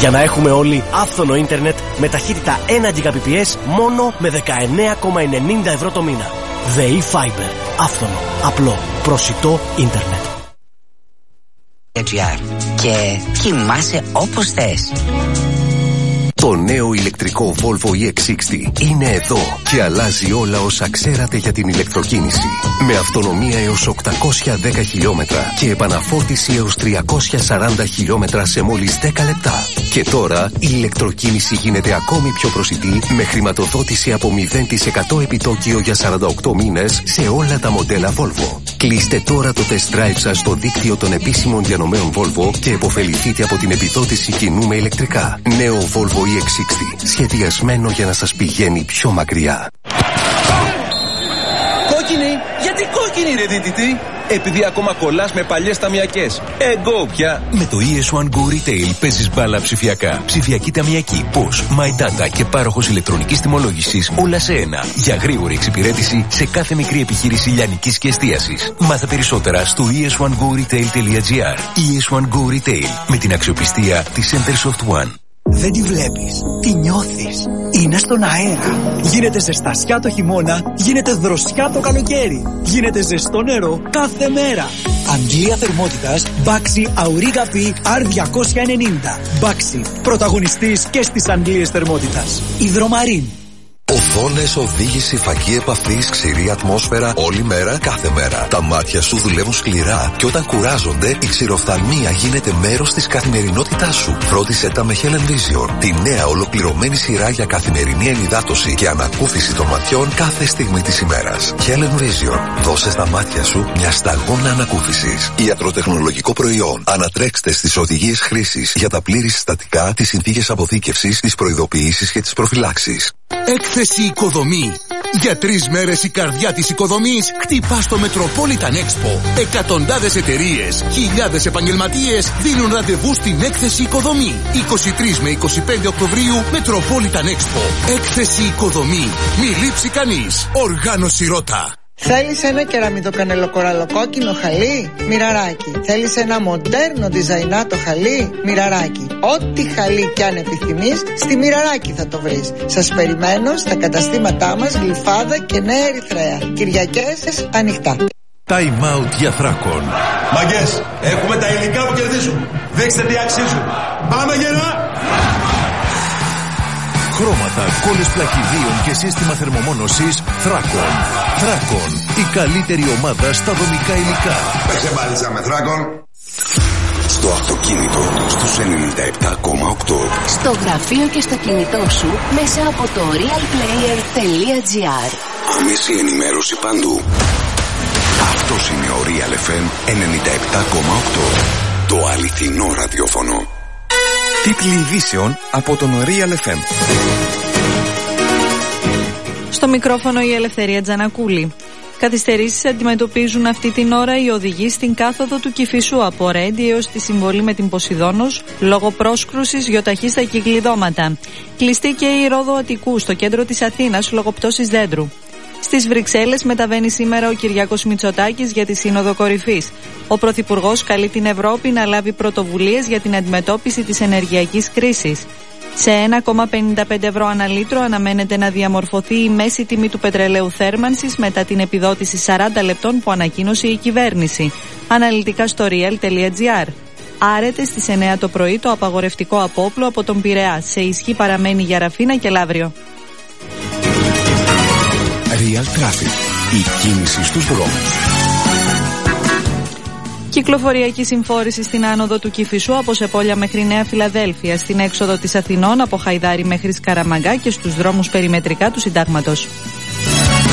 Για να έχουμε όλοι άφθονο ίντερνετ με ταχύτητα 1 Gbps μόνο με 19,90 ευρώ το μήνα. ΔΕΗ Fiber. Άφθονο, απλό, προσιτό ίντερνετ. Και κοιμάσαι όπως θες. Το νέο ηλεκτρικό Volvo EX60 είναι εδώ και αλλάζει όλα όσα ξέρατε για την ηλεκτροκίνηση. Με αυτονομία έως 810 χιλιόμετρα και επαναφόρτιση έως 340 χιλιόμετρα σε μόλις 10 λεπτά. Και τώρα η ηλεκτροκίνηση γίνεται ακόμη πιο προσιτή με χρηματοδότηση από 0% επιτόκιο για 48 μήνες σε όλα τα μοντέλα Volvo. Κλείστε τώρα το test drive σας στο δίκτυο των επίσημων διανομέων Volvo και επωφεληθείτε από την επιδότηση κοινού με ηλεκτρικά. Νέο Volvo EX60, σχεδιασμένο για να σας πηγαίνει πιο μακριά. Κόκκινη! Γιατί κόκκινη ρε δίτητη? Επειδή ακόμα κολλάς με παλιές ταμιακές. Go πια! Με το ES1 Go Retail παίζεις μπάλα ψηφιακά. Ψηφιακή ταμιακή, POS, My Data και πάροχος ηλεκτρονικής τιμολόγησης όλα σε ένα. Για γρήγορη εξυπηρέτηση σε κάθε μικρή επιχείρηση λιανικής και εστίασης. Μάθε περισσότερα στο es1goretail.gr. ES1 Go Retail με την αξιοπιστία της Centersoft One. Δεν τη βλέπεις, τη νιώθεις. Είναι στον αέρα. Γίνεται ζεστασιά το χειμώνα, γίνεται δροσιά το καλοκαίρι. Γίνεται ζεστό νερό κάθε μέρα. Αγγλία θερμότητας Baxi Auriga P R290. Baxi, πρωταγωνιστής και στις Αγγλίες θερμότητας. Υδρομαρίν. Οθόνες, οδήγηση, φακή επαφής, ξηρή ατμόσφαιρα, όλη μέρα, κάθε μέρα. Τα μάτια σου δουλεύουν σκληρά και όταν κουράζονται, η ξηροφθαλμία γίνεται μέρος της καθημερινότητάς σου. Φρόντισε τα με Helen Vision, τη νέα ολοκληρωμένη σειρά για καθημερινή ενυδάτωση και ανακούφιση των ματιών κάθε στιγμή της ημέρας. Helen Vision, δώσε στα μάτια σου μια σταγόνα ανακούφισης. Ιατροτεχνολογικό προϊόν. Ανατρέξτε στις οδηγίες χρήσης για τα πλήρη συστατικά, τις συνθήκες αποθήκευσης, τις προειδοποιήσεις και τις προφυλάξεις. Έκθεση Οικοδομή. Για 3 μέρες η καρδιά της οικοδομής χτυπά στο Metropolitan Expo. Εκατοντάδες εταιρείες, χιλιάδες επαγγελματίες δίνουν ραντεβού στην Έκθεση Οικοδομή. 23 με 25 Οκτωβρίου Metropolitan Expo. Έκθεση Οικοδομή. Μη λείψει κανείς. Οργάνωση Ρώτα. Θέλεις ένα κεραμιδοκανελοκοραλοκόκκινο χαλί? Μοιραράκι. Θέλεις ένα μοντέρνο διζαϊνάτο χαλί? Μοιραράκι. Ό,τι χαλί κι αν επιθυμείς, στη Μοιραράκι θα το βρεις. Σας περιμένω στα καταστήματά μας Γλυφάδα και Νέα Ερυθρέα. Κυριακές ανοιχτά. Time out για Θράκον. Μαγκές, έχουμε τα υλικά που κερδίζουν. Δείξτε τι αξίζουν. Πάμε γερά! Χρώματα, κόλλες πλακιδίων και σύστημα θερμομόνωσης Θράκον. Θράκον, η καλύτερη ομάδα στα δομικά υλικά. Παίξε μπάλιτσα με Θράκον. Στο αυτοκίνητο, στους 97,8. Στο γραφείο και στο κινητό σου μέσα από το realplayer.gr. Άμεση ενημέρωση παντού. Αυτός είναι ο Real FM 97,8. Το αληθινό ραδιόφωνο. Τίτλοι ειδήσεων από τον Real FM. Στο μικρόφωνο η Ελευθερία Τζανακούλη. Καθυστερήσεις αντιμετωπίζουν αυτή την ώρα οι οδηγοί στην κάθοδο του Κηφισού από Ρέντι έως τη συμβολή με την Ποσειδώνος λόγω πρόσκρουσης γιοταχή στα κυκλειδώματα. Κλειστή και η Ρόδο Αττικού στο κέντρο της Αθήνας λόγω πτώσης δέντρου. Στις Βρυξέλλες μεταβαίνει σήμερα ο Κυριάκος Μητσοτάκης για τη Σύνοδο Κορυφής. Ο Πρωθυπουργός καλεί την Ευρώπη να λάβει πρωτοβουλίες για την αντιμετώπιση της ενεργειακής κρίσης. Σε 1,55 ευρώ ανά λίτρο αναμένεται να διαμορφωθεί η μέση τιμή του πετρελαίου θέρμανσης μετά την επιδότηση 40 λεπτών που ανακοίνωσε η κυβέρνηση. Αναλυτικά στο real.gr. Άρεται στις 9 το πρωί το απαγορευτικό απόπλο από τον Πειραιά. Σε ισχύ παραμένει για Ραφίνα και Λαύριο. Real Traffic. Η κίνηση στους δρόμους. Κυκλοφοριακή συμφόρηση στην άνοδο του Κηφισού από Σεπόλια μέχρι Νέα Φιλαδέλφια, στην έξοδο της Αθηνών από Χαϊδάρη μέχρι Σκαραμαγκά και στους δρόμους περιμετρικά του Συντάγματος.